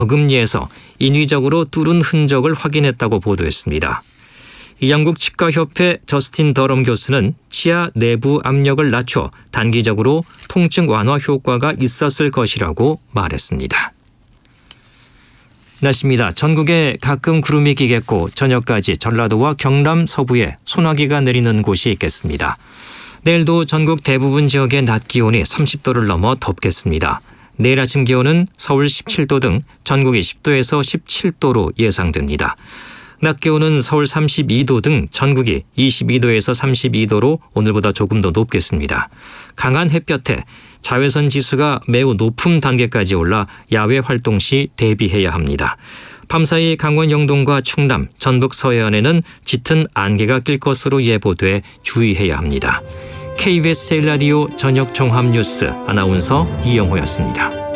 어금니에서 인위적으로 뚫은 흔적을 확인했다고 보도했습니다. 영국 치과협회 저스틴 더럼 교수는 치아 내부 압력을 낮춰 단기적으로 통증 완화 효과가 있었을 것이라고 말했습니다. 날씨입니다. 전국에 가끔 구름이 끼겠고 저녁까지 전라도와 경남 서부에 소나기가 내리는 곳이 있겠습니다. 내일도 전국 대부분 지역의 낮 기온이 30도를 넘어 덥겠습니다. 내일 아침 기온은 서울 17도 등 전국이 10도에서 17도로 예상됩니다. 낮 기온은 서울 32도 등 전국이 22도에서 32도로 오늘보다 조금 더 높겠습니다. 강한 햇볕에 자외선 지수가 매우 높은 단계까지 올라 야외 활동 시 대비해야 합니다. 밤사이 강원 영동과 충남, 전북 서해안에는 짙은 안개가 낄 것으로 예보돼 주의해야 합니다. KBS 제일 라디오 저녁 종합 뉴스 아나운서 이영호였습니다.